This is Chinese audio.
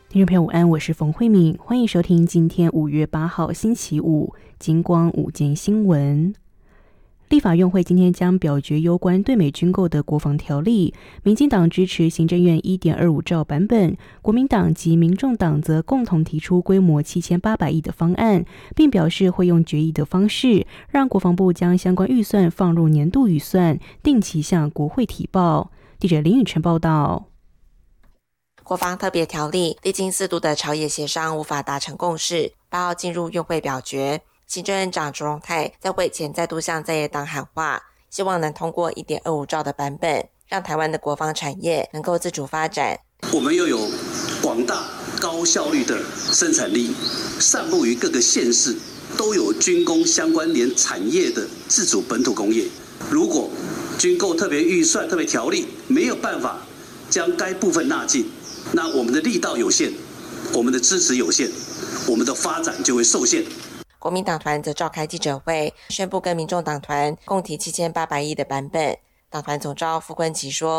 听众朋友午安，我是冯慧敏，欢迎收听今天5月8号星期五金光午间新闻。立法院会今天将表决有关对美军购的国防条例，民进党支持行政院 1.25 兆版本，国民党及民众党则共同提出规模7800亿的方案，并表示会用决议的方式，让国防部将相关预算放入年度预算，定期向国会提报。记者林宇晨报道。 国防特别条例历经4度的朝野协商，无法达成共识，8号进入院会表决。行政院长卓荣泰在会前再度向在野党喊话，希望能通过 1.25 兆的版本，让台湾的国防产业能够自主发展。 我们又有广大高效率的生产力，散布于各个县市，都有军工相关联产业的自主本土工业。如果军购特别预算、特别条例没有办法将该部分纳进，那我们的力道有限，我们的支持有限，我们的发展就会受限。 国民党团则召开记者会，宣布跟民众党团共提7800亿的版本。党团总召傅昆萁说，